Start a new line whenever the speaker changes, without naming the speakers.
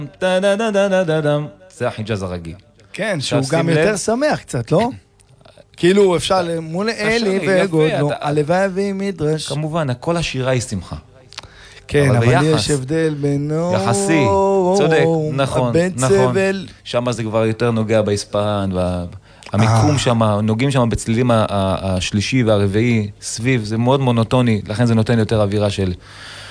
זה החיג'אז הרגיל.
כן, שהוא גם יותר שמח קצת, לא? כאילו אפשר מול אלי וגודלו, הלוואי ומדרש.
כמובן, כל השירה היא שמחה.
כן, אבל יש הבדל בינו...
יחסי, צודק, נכון, נכון. שם זה כבר יותר נוגע בהספן, המיקום שם, נוגעים שם בצלילים השלישי והרביעי, סביב, זה מאוד מונוטוני, לכן זה נותן יותר אווירה של